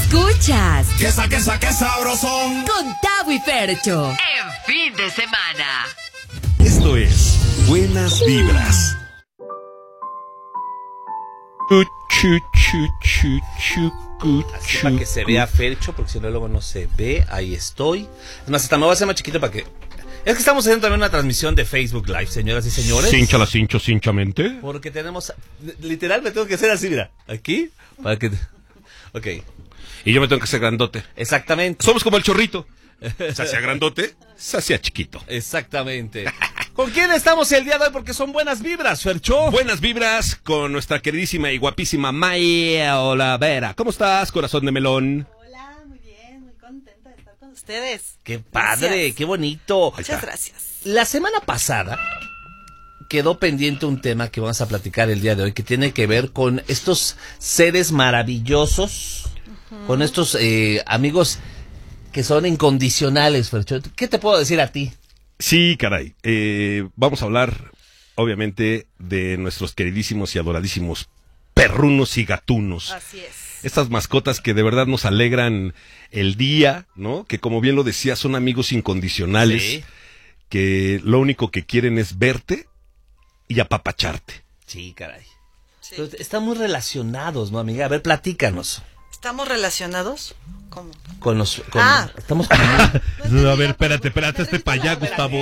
Escuchas ¡Qué sabrosón! con Tavo y Fercho en fin de semana. Esto es Buenas Vibras. Así para que se vea Fercho, porque si no luego no se ve. Ahí estoy. Es más, hasta me voy a hacer más chiquito para que... Es que estamos haciendo también una transmisión de Facebook Live, señoras y señores. Cínchalas, cinchamente. Porque tenemos... Literal me tengo que hacer así, mira. Aquí, para que... Ok. Y yo me tengo que hacer grandote. Exactamente. Somos como el chorrito. Se hacía grandote, se hacía chiquito. Exactamente. ¿Con quién estamos el día de hoy? Porque son buenas vibras, Fercho. Buenas vibras con nuestra queridísima y guapísima Maya Olavera. ¿Cómo estás, corazón de melón? Hola, muy bien, muy contenta de estar con ustedes. ¡Qué padre! Gracias. ¡Qué bonito! Muchas gracias. La semana pasada quedó pendiente un tema que vamos a platicar el día de hoy, que tiene que ver con estos seres maravillosos, con estos amigos que son incondicionales, Fercho. ¿Qué te puedo decir a ti? Sí, caray. Vamos a hablar, obviamente, de nuestros queridísimos y adoradísimos perrunos y gatunos. Así es. Estas mascotas que de verdad nos alegran el día, ¿no? Que como bien lo decía, son amigos incondicionales. Sí. Que lo único que quieren es verte y apapacharte. Sí, caray. Sí. Pero están muy relacionados, ¿no, amiga? A ver, platícanos. ¿Estamos relacionados? ¿Cómo? Estamos con... A ver, espérate, hazte para allá, Gustavo.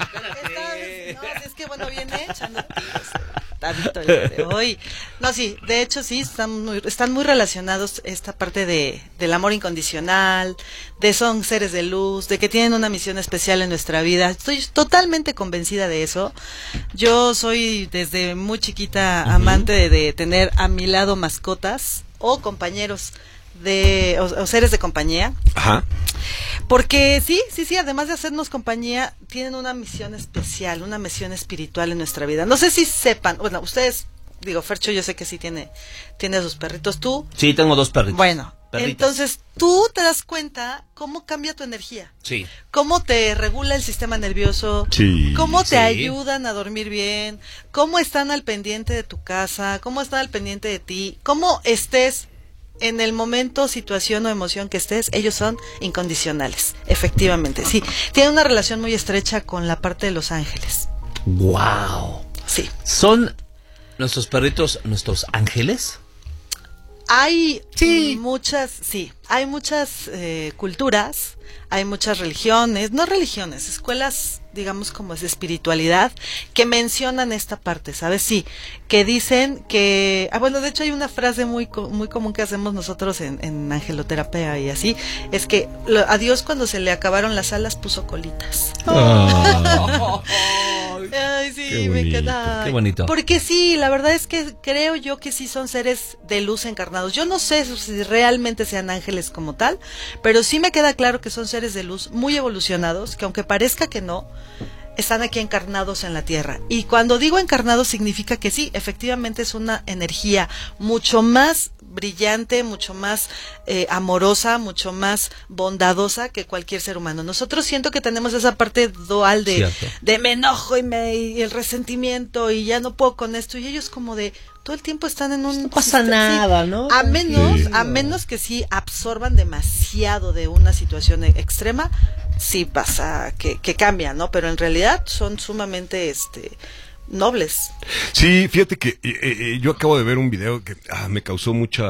No, es que bueno, viene echando Tavito el día de hoy. No, sí, de hecho sí, están muy relacionados esta parte del amor incondicional, de son seres de luz, de que tienen una misión especial en nuestra vida. Estoy totalmente convencida de eso. Yo soy desde muy chiquita amante de tener a mi lado mascotas o compañeros o seres de compañía. Ajá. Porque sí, además de hacernos compañía, tienen una misión especial, una misión espiritual en nuestra vida. No sé si sepan, bueno, ustedes, digo, Fercho, yo sé que sí tiene a sus perritos. ¿Tú? Sí, tengo 2 perritos. Bueno, Perritas. Entonces tú te das cuenta cómo cambia tu energía. Sí. Cómo te regula el sistema nervioso. Sí. Cómo te Sí. ayudan a dormir bien. Cómo están al pendiente de tu casa. Cómo están al pendiente de ti. Cómo estés en el momento, situación o emoción que estés, ellos son incondicionales, efectivamente, sí. Tienen una relación muy estrecha con la parte de los ángeles. ¡Wow! Sí. ¿Son nuestros perritos nuestros ángeles? Hay Sí. muchas culturas, hay muchas religiones, no religiones, escuelas, digamos, como es de espiritualidad, que mencionan esta parte, ¿sabes? Sí, que dicen que, bueno, de hecho hay una frase muy común que hacemos nosotros en angeloterapia y así, es que a Dios cuando se le acabaron las alas puso colitas. Ay, sí, Qué me bonito, encanta. qué bonito. Porque sí, la verdad es que creo yo que sí son seres de luz encarnados. Yo no sé si realmente sean ángeles como tal, pero sí me queda claro que son seres de luz muy evolucionados, que aunque parezca que no, están aquí encarnados en la Tierra. Y cuando digo encarnados significa que sí, efectivamente es una energía mucho más brillante, mucho más amorosa, mucho más bondadosa que cualquier ser humano. Nosotros siento que tenemos esa parte dual de me enojo y el resentimiento y ya no puedo con esto, y ellos como de todo el tiempo están en un... No pasa nada, ¿no? A menos que sí absorban demasiado de una situación extrema, sí pasa que cambian, ¿no? Pero en realidad son sumamente nobles. Sí, fíjate que yo acabo de ver un video que me causó mucho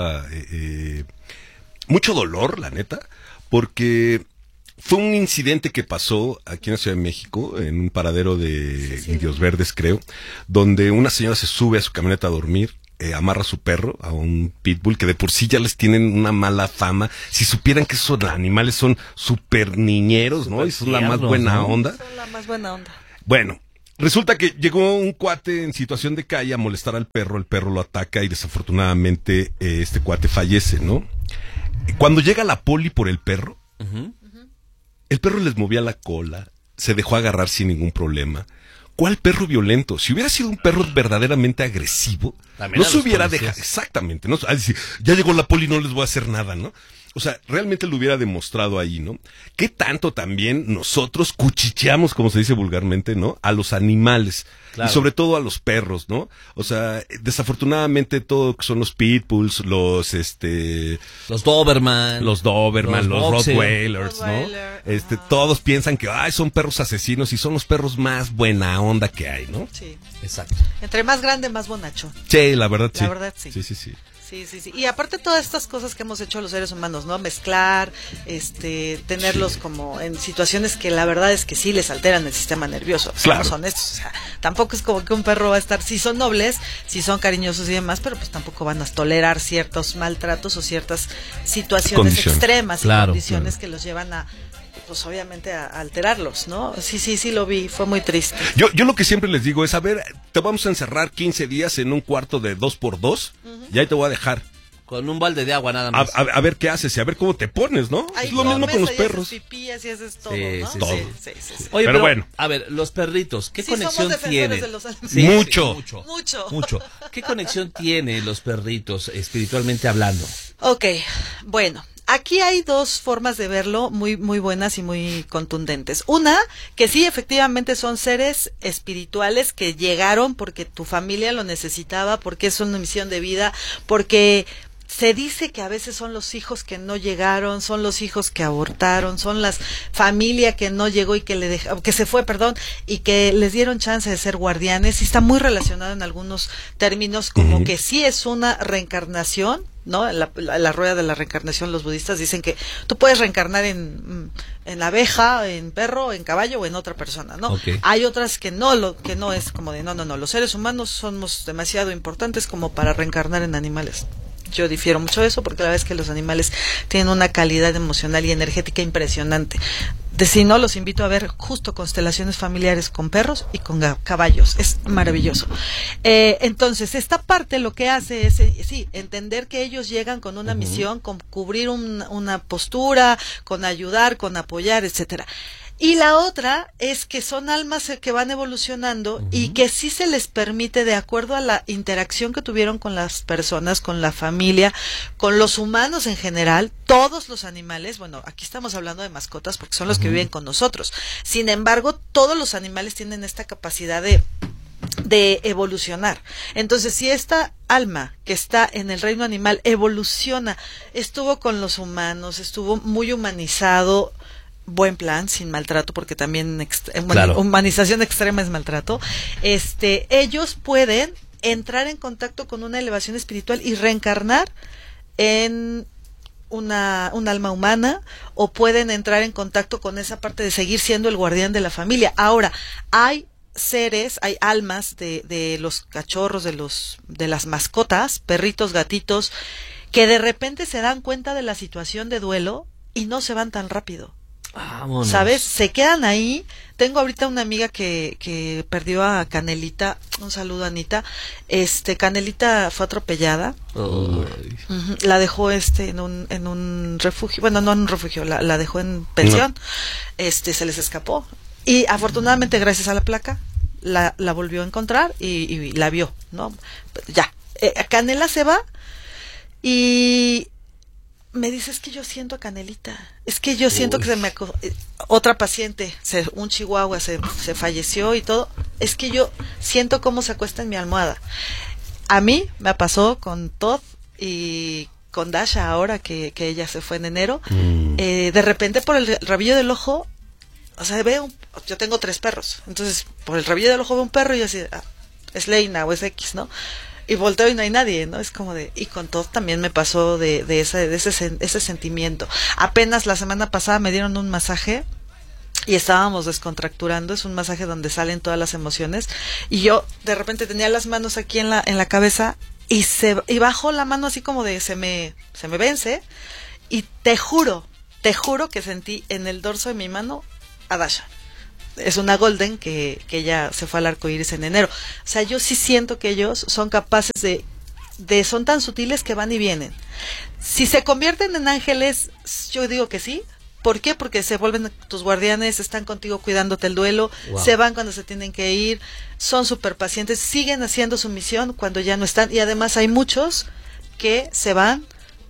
dolor, la neta, porque fue un incidente que pasó aquí en la Ciudad de México, en un paradero de Indios Verdes, creo, donde una señora se sube a su camioneta a dormir, amarra a su perro, a un pitbull, que de por sí ya les tienen una mala fama. Si supieran que esos animales son súper niñeros, ¿no? Y son la más buena onda. Son la más buena onda. Bueno, resulta que llegó un cuate en situación de calle a molestar al perro, el perro lo ataca y desafortunadamente este cuate fallece, ¿no? Cuando llega la poli por el perro, el perro les movía la cola, se dejó agarrar sin ningún problema. ¿Cuál perro violento? Si hubiera sido un perro verdaderamente agresivo, también no se hubiera dejado. Exactamente, ¿no? Ya llegó la poli, no les voy a hacer nada, ¿no? o sea, realmente lo hubiera demostrado ahí, ¿no? ¿Qué tanto también nosotros cuchicheamos, como se dice vulgarmente, ¿no? A los animales. Claro. Y sobre todo a los perros, ¿no? O sea, desafortunadamente todo lo que son los pitbulls, los Doberman, los boxer, Rottweilers, ¿no? Rottweiler, Todos piensan que, ay, son perros asesinos y son los perros más buena onda que hay, ¿no? Sí. Exacto. Entre más grande, más bonacho. Sí, la verdad sí. La verdad, sí. Sí, sí, sí. Sí. Y aparte todas estas cosas que hemos hecho los seres humanos, ¿no? Mezclar, tenerlos como en situaciones que la verdad es que sí les alteran el sistema nervioso. Claro. Son estos, o sea, tampoco es como que un perro va a estar, sí son nobles, sí son cariñosos y demás, pero pues tampoco van a tolerar ciertos maltratos o ciertas situaciones extremas y Claro, condiciones que los llevan a, pues obviamente a alterarlos, ¿no? Sí lo vi, fue muy triste. Yo lo que siempre les digo es, a ver, te vamos a encerrar 15 días en un cuarto de 2x2 y ahí te voy a dejar. Con un balde de agua nada más. A ver qué haces y a ver cómo te pones, ¿no? Ahí Es lo mismo comes, con los ahí perros. haces pipí, así haces todo, Sí, ¿no? sí, todo. Sí. Oye, Pero pero bueno. a ver, los perritos, ¿qué Sí, somos conexión defensores tienen? de los animales. Sí, Mucho. Mucho. ¿Qué conexión tienen los perritos espiritualmente hablando? Ok, bueno, aquí hay dos formas de verlo muy buenas y muy contundentes. Una, que sí, efectivamente son seres espirituales que llegaron porque tu familia lo necesitaba, porque es una misión de vida, porque se dice que a veces son los hijos que no llegaron, son los hijos que abortaron, son las familia que no llegó y que se fue, y que les dieron chance de ser guardianes, y está muy relacionado en algunos términos como que sí es una reencarnación, ¿no? En la rueda de la reencarnación los budistas dicen que tú puedes reencarnar en abeja, en perro, en caballo o en otra persona, ¿no? Okay. Hay otras que no es como de no, los seres humanos somos demasiado importantes como para reencarnar en animales. Yo difiero mucho de eso porque la verdad es que los animales tienen una calidad emocional y energética impresionante. Si no, los invito a ver justo constelaciones familiares con perros y con caballos. Es maravilloso. Entonces, esta parte lo que hace es, sí, entender que ellos llegan con una misión, con cubrir una postura, con ayudar, con apoyar, etcétera. Y la otra es que son almas que van evolucionando y que sí se les permite, de acuerdo a la interacción que tuvieron con las personas, con la familia, con los humanos en general, todos los animales, bueno, aquí estamos hablando de mascotas porque son los que viven con nosotros. Sin embargo, todos los animales tienen esta capacidad de evolucionar. Entonces, si esta alma que está en el reino animal evoluciona, estuvo con los humanos, estuvo muy humanizado, buen plan, sin maltrato, porque también Claro. humanización extrema es maltrato, ellos pueden entrar en contacto con una elevación espiritual y reencarnar en un alma humana, o pueden entrar en contacto con esa parte de seguir siendo el guardián de la familia. Ahora, hay almas de los cachorros, de las mascotas, perritos, gatitos, que de repente se dan cuenta de la situación de duelo y no se van tan rápido. Vámonos. ¿Sabes? Se quedan ahí. Tengo ahorita una amiga que perdió a Canelita. Un saludo, Anita. Canelita fue atropellada. La dejó en un refugio. Bueno, no en un refugio, la dejó en pensión. Se les escapó. Y afortunadamente, gracias a la placa, la volvió a encontrar y la vio, ¿no? Ya. Canela se va y me dice, es que yo siento a Canelita, es que yo siento que otra paciente, un chihuahua se falleció y todo, es que yo siento cómo se acuesta en mi almohada. A mí me pasó con Todd y con Dasha ahora que ella se fue en enero. De repente por el rabillo del ojo, o sea, yo tengo 3 perros, entonces por el rabillo del ojo veo un perro y yo así, es Leina o es X, ¿no? Y volteo y no hay nadie, ¿no? Es como y con todo también me pasó de ese sentimiento. Apenas la semana pasada me dieron un masaje y estábamos descontracturando, es un masaje donde salen todas las emociones, y yo de repente tenía las manos aquí en la cabeza y bajo la mano así como se me vence, y te juro que sentí en el dorso de mi mano a Dasha. Es una golden que ella se fue al arco iris en enero. O sea, yo sí siento que ellos son capaces son tan sutiles que van y vienen. Si se convierten en ángeles, yo digo que sí. ¿Por qué? Porque se vuelven tus guardianes, están contigo cuidándote el duelo, se van cuando se tienen que ir, son súper pacientes, siguen haciendo su misión cuando ya no están, y además hay muchos que se van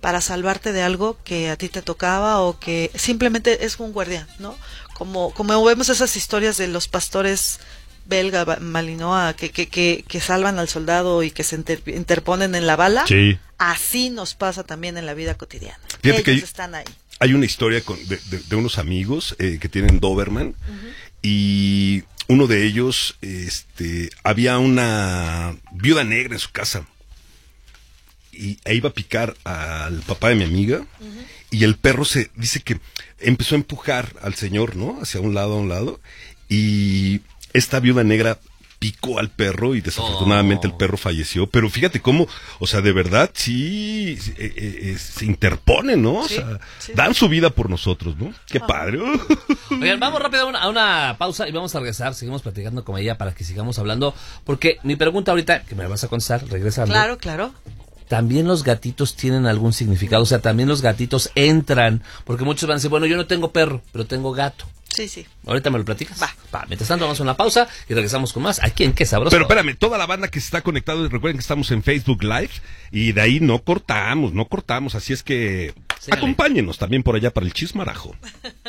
para salvarte de algo que a ti te tocaba o que simplemente es un guardián, ¿no? Como vemos esas historias de los pastores belga, malinois, que salvan al soldado y que se interponen en la bala. Sí. Así nos pasa también en la vida cotidiana. Fíjate Ellos que están ahí. hay una historia de unos amigos que tienen Doberman y uno de ellos, había una viuda negra en su casa y iba a picar al papá de mi amiga y el perro dice que empezó a empujar al señor, ¿no? Hacia un lado y esta viuda negra picó al perro y desafortunadamente el perro falleció, pero fíjate cómo, o sea, de verdad sí se interponen, ¿no? O sea, dan su vida por nosotros, ¿no? Qué padre. Oigan, vamos rápido a una pausa y vamos a regresar, seguimos platicando con ella para que sigamos hablando, porque mi pregunta ahorita, que me vas a contestar, regresando. Claro. ¿También los gatitos tienen algún significado? O sea, también los gatitos entran, porque muchos van a decir, bueno, yo no tengo perro, pero tengo gato. Sí. ¿Ahorita me lo platicas? Va. Mientras tanto vamos a una pausa y regresamos con más aquí en Qué Sabroso. Pero espérame, toda la banda que se está conectado, recuerden que estamos en Facebook Live y de ahí no cortamos, así es que Síganle. acompáñenos también por allá para el chismarajo.